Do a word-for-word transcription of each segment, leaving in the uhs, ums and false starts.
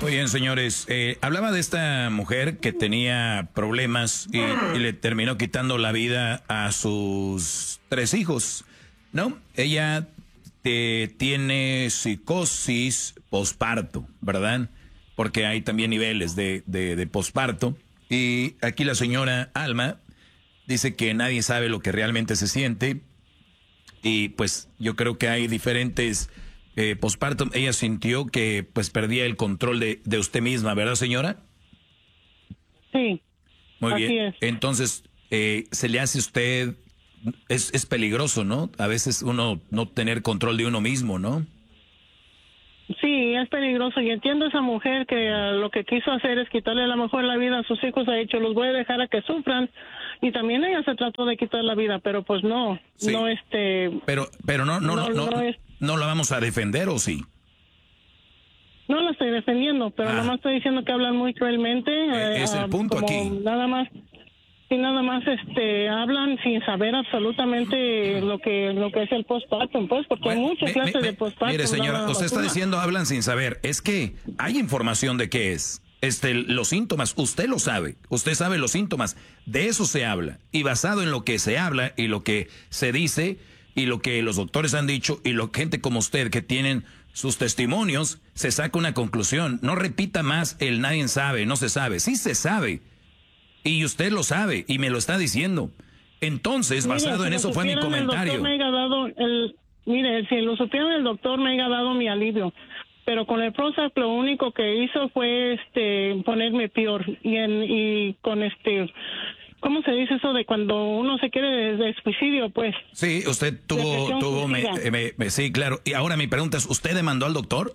Muy bien, señores. Eh, hablaba de esta mujer que tenía problemas y, y le terminó quitando la vida a sus tres hijos, ¿no? Ella eh, tiene psicosis posparto, ¿verdad? Porque hay también niveles de, de, de posparto. Y aquí la señora Alma dice que nadie sabe lo que realmente se siente. Y pues yo creo que hay diferentes eh, postpartum. Ella sintió que pues perdía el control de, de usted misma, ¿verdad, señora? Sí. Muy así bien. Es. Entonces, eh, se le hace a usted, es, es peligroso, ¿no? A veces uno no tener control de uno mismo, ¿no? Sí, es peligroso y entiendo a esa mujer que uh, lo que quiso hacer es quitarle a lo mejor la vida a sus hijos. Ha dicho, los voy a dejar a que sufran, y también ella se trató de quitar la vida, pero pues no, Sí. no este... Pero, pero no, no, no, no, no, no, es, no la vamos a defender, ¿o sí? no la estoy defendiendo, pero Ah. nomás estoy diciendo que hablan muy cruelmente. Eh, es el punto como aquí. Nada más, y nada más este hablan sin saber absolutamente lo que lo que es el postpartum, pues, porque Bueno, hay muchas me- clases me- de postpartum. Mire, señora, no, usted está vacuna. diciendo hablan sin saber. Es que hay información de qué es. Este, los síntomas, usted lo sabe. Usted sabe los síntomas. De eso se habla. Y basado en lo que se habla y lo que se dice y lo que los doctores han dicho y lo gente como usted que tienen sus testimonios, se saca una conclusión. No repita más el nadie sabe, no se sabe. Sí se sabe. Y usted lo sabe y me lo está diciendo. Entonces, Mire, basado si en lo eso fue mi supieran, comentario. El doctor me haya dado el, mire, si lo supieran, el doctor me haya dado mi alivio. Pero con el Prozac lo único que hizo fue este ponerme peor. Y, en, y con este, ¿cómo se dice eso de cuando uno se quiere de, de suicidio? Pues. Sí, usted tuvo, Depresión tuvo, me, suicida. me- me- sí, claro. Y ahora mi pregunta es, ¿usted demandó al doctor?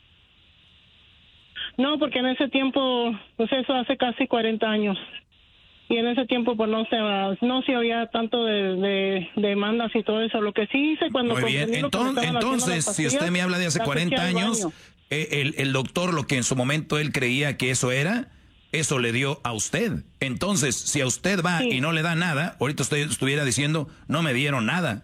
No, porque en ese tiempo, pues eso hace casi cuarenta años. Y en ese tiempo, pues no se, no se oía tanto de, de, de demandas y todo eso. Lo que sí hice cuando Muy bien. comprendí lo que me Enton- estaban haciendo entonces, las si usted pastillas, me habla de hace la cuarenta saqué al años, baño. eh, el, el doctor, lo que en su momento él creía que eso era, eso le dio a usted. Entonces, si a usted va Sí. y no le da nada, ahorita usted estuviera diciendo, no me dieron nada.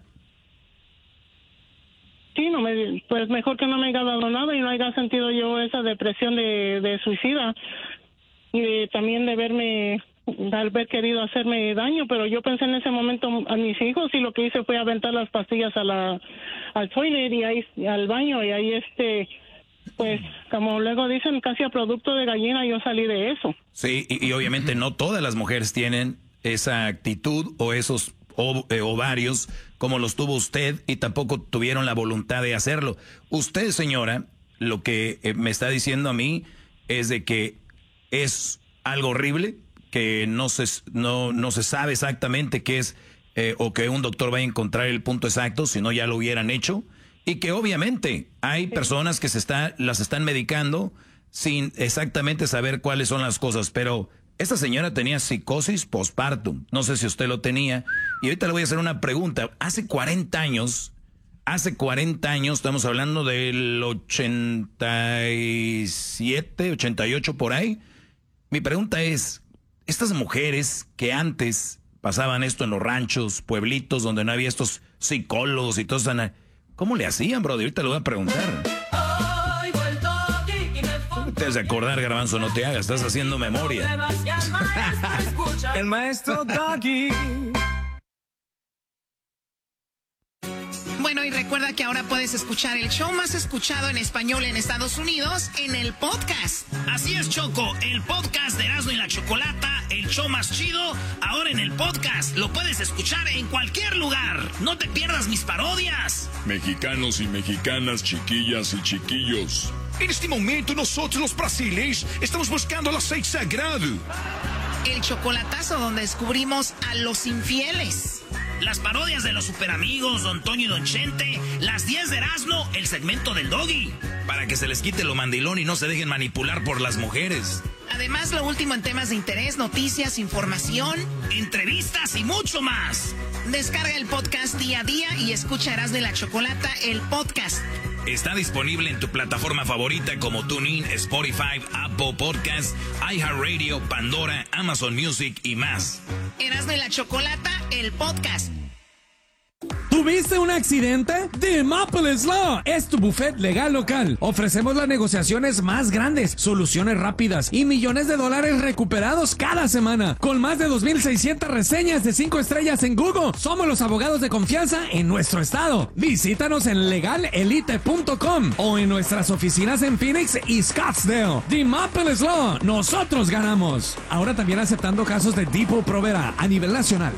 Sí, no me, pues mejor que no me haya dado nada y no haya sentido yo esa depresión de, de suicida y de, también de verme, de haber querido hacerme daño, pero yo pensé en ese momento a mis hijos y lo que hice fue aventar las pastillas a la, al toilet y ahí, al baño y ahí este, pues como luego dicen, casi a producto de gallina yo salí de eso. Sí, y, y obviamente no todas las mujeres tienen esa actitud o esos o- eh, ovarios como los tuvo usted y tampoco tuvieron la voluntad de hacerlo. Usted, señora, lo que eh, me está diciendo a mí es de que es algo horrible, que no se, no, no se sabe exactamente qué es eh, o que un doctor vaya a encontrar el punto exacto, si no ya lo hubieran hecho, y que obviamente hay personas que se está, las están medicando sin exactamente saber cuáles son las cosas, pero esta señora tenía psicosis postpartum, no sé si usted lo tenía, y ahorita le voy a hacer una pregunta. Hace cuarenta años, hace cuarenta años, estamos hablando del ochenta y siete, ochenta y ocho por ahí, mi pregunta es, estas mujeres que antes pasaban esto en los ranchos, pueblitos, donde no había estos psicólogos y todo eso, ¿cómo le hacían, brother? Ahorita le voy a preguntar. Te has de acordar, Garbanzo, no te hagas, estás haciendo memoria. El maestro Doggy. Bueno, y recuerda que ahora puedes escuchar el show más escuchado en español en Estados Unidos en el podcast. Así es, Choco, el podcast de Erasmo y la Chocolata, el show más chido, ahora en el podcast. Lo puedes escuchar en cualquier lugar. No te pierdas mis parodias. Mexicanos y mexicanas, chiquillas y chiquillos. En este momento nosotros los brasileños estamos buscando el aceite sagrado. El chocolatazo donde descubrimos a los infieles. Las parodias de los superamigos, Don Toño y Don Chente, las diez de Erasmo, el segmento del Doggy. Para que se les quite lo mandilón y no se dejen manipular por las mujeres. Además, lo último en temas de interés, noticias, información, entrevistas y mucho más. Descarga el podcast día a día y escucha Erasmo y la Chocolata, el podcast. Está disponible en tu plataforma favorita como TuneIn, Spotify, Apple Podcasts, iHeartRadio, Pandora, Amazon Music y más. Erasmo y la Chocolata, el podcast. Tú ¿Tuviste un accidente? Demopolis Law es tu bufete legal local. Ofrecemos las negociaciones más grandes, soluciones rápidas y millones de dólares recuperados cada semana. Con más de dos mil seiscientas reseñas de cinco estrellas en Google, somos los abogados de confianza en nuestro estado. Visítanos en legal elite punto com o en nuestras oficinas en Phoenix y Scottsdale. Demopolis Law, nosotros ganamos. Ahora también aceptando casos de Depot Provera a nivel nacional.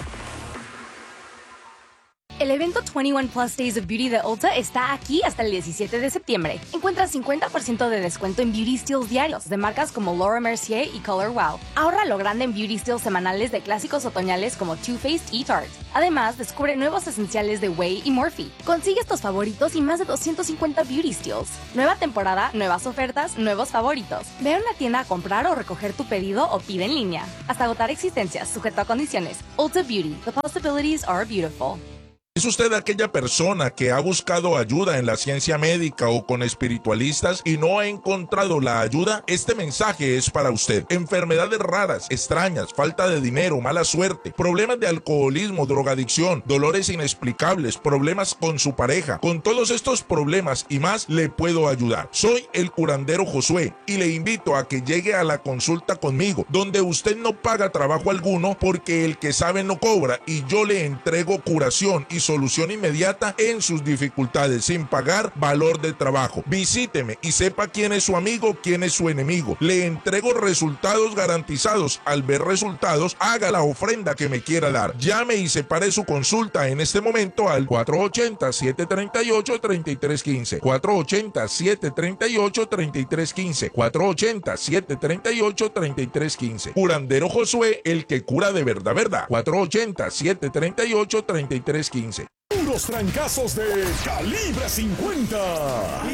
El evento veintiuno Plus Days of Beauty de Ulta está aquí hasta el diecisiete de septiembre. Encuentra cincuenta por ciento de descuento en beauty steals diarios de marcas como Laura Mercier y Color Wow. Ahorra lo grande en beauty steals semanales de clásicos otoñales como Too Faced y Tarte. Además, descubre nuevos esenciales de Way y Morphe. Consigue estos favoritos y más de doscientos cincuenta beauty steals. Nueva temporada, nuevas ofertas, nuevos favoritos. Ve a una tienda a comprar o recoger tu pedido o pide en línea. Hasta agotar existencias, sujeto a condiciones. Ulta Beauty. The possibilities are beautiful. ¿Es usted aquella persona que ha buscado ayuda en la ciencia médica o con espiritualistas y no ha encontrado la ayuda? Este mensaje es para usted. Enfermedades raras, extrañas, falta de dinero, mala suerte, problemas de alcoholismo, drogadicción, dolores inexplicables, problemas con su pareja. Con todos estos problemas y más le puedo ayudar. Soy el curandero Josué y le invito a que llegue a la consulta conmigo, donde usted no paga trabajo alguno porque el que sabe no cobra y yo le entrego curación y solución inmediata en sus dificultades sin pagar valor de trabajo. Visíteme y sepa quién es su amigo, quién es su enemigo. Le entrego resultados garantizados. Al ver resultados, haga la ofrenda que me quiera dar. Llame y separe su consulta en este momento al cuatro ocho cero, siete tres ocho, tres tres uno cinco, cuatro ocho cero, siete tres ocho, tres tres uno cinco, cuatro ocho cero, siete tres ocho, tres tres uno cinco. Curandero Josué, el que cura de verdad, verdad. cuatro ocho cero, siete tres ocho, tres tres uno cinco. Unos trancazos de calibre cincuenta.